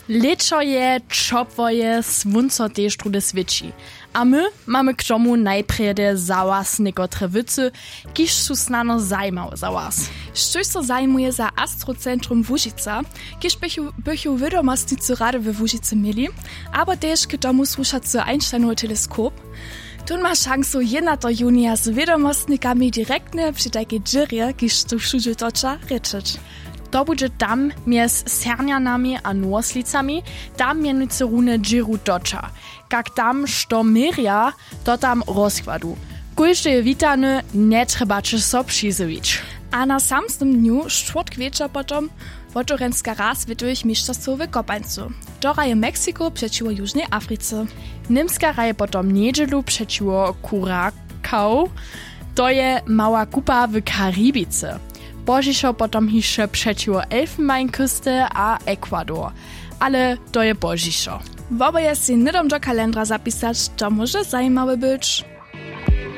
Leczo je, čopwo je, svunco tež trude sviči. A my mamy k tomu najprede za was niekotre wycy, kiż su snano zajmały za was. Štož so zajmuje za Astrocentrum Łužica, kiż bychu wiadomostnicy rady w Łužice mieli, aber też k tomu słuchacy Einsteinowy teleskop. Tun ma szansu 1. junia z wiadomostnikami direktnie przy takiej dżirje, kiż tu wszędzie toča, rečeć. To będzie tam między Sernianami a Norslicami, tam mianujcy rune džiru toča. Jak tam što meria, to tam rozkładu. Każdy je witany, nie trzeba czy so przyzywić. A na samym dniu, czwartek wieczor potom, wotorenska raz wietuje mistrzostwo w kopańcu. To raje Meksyko przeciwko Jużnej Afryce. Niemska raje potom niedzielu przeciwko Kurakau. To je mała kupa w Karibice. Bożiszo potom hisze przeciwko Elfenbeinküste a Ekwador. Ale to je bożiszo. Wobo jest si nidom do kalendra zapisać, to może zajmały być.